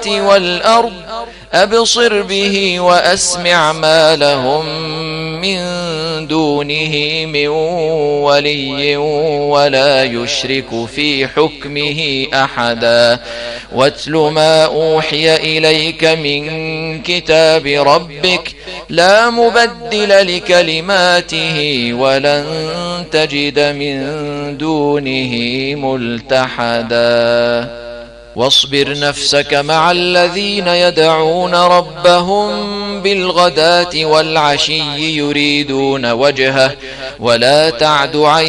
والأرض أبصر به وأسمع ما لهم من دونه من ولي ولا يشرك في حكمه أحدا واتل ما أوحي إليك من كتاب ربك لا مبدل لكلماته ولن تجد من دونه ملتحدا واصبر نفسك مع الذين يدعون ربهم بالغداة والعشي يريدون وجهه ولا تعد عيناك